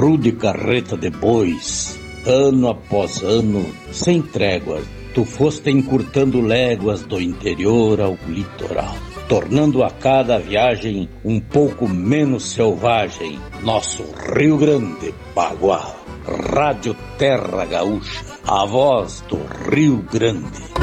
rude carreta de bois, ano após ano, sem trégua, tu foste encurtando léguas do interior ao litoral, tornando a cada viagem um pouco menos selvagem nosso Rio Grande Bagual. Rádio Terra Gaúcha, a voz do Rio Grande.